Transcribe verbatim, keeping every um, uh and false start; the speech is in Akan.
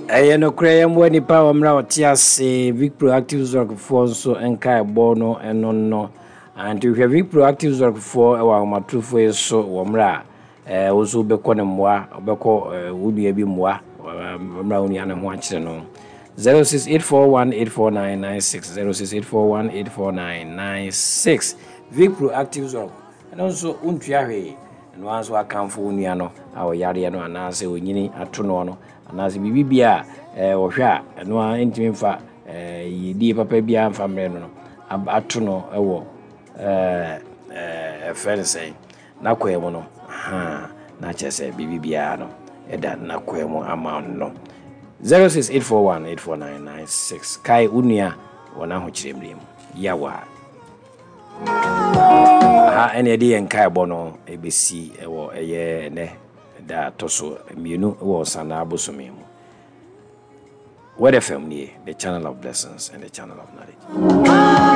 ɛyɛ no kura yɛ mo nipa wɔ mra ɔte ase Vic Proactive Zork for so enka ebo no eno no and we have Vic Proactive Zork for ɛwɔ amatufo yi so wɔ mra eh wo so bɛkɔ ne mmoa ɔbɛkɔ wodua bi mmoa mra woni ana ho akyere no zero six eight four one eight four nine nine six zero six eight four one eight four nine nine six Vic Proactive Zork ɛno so untua hwe ɛno anso akamfo woni ano a ɔyare no anase onyini ato no no anase bibibia eh ohwe a eno a ntimi mfa eh yedi papa bia mfa mre no ato no ewo eh eh fere sei na kwemu no ha na chese bibibia no eda na kwemu ama no zero six eight four one eight four nine nine six kai unia wona ho kiremrem yawa ha ene de enkai bo no ebesi ewo eye ne da toso mienu wo sana abosome mu Word F M, the channel of blessings and the channel of knowledge.